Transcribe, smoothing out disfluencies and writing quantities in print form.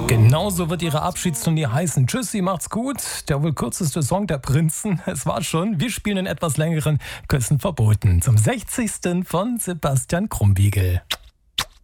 Genauso wird ihre Abschiedstournee heißen. Tschüssi, macht's gut. Der wohl kürzeste Song der Prinzen. Es war schon. Wir spielen den etwas längeren Küssen verboten. Zum 60. von Sebastian Krumbiegel.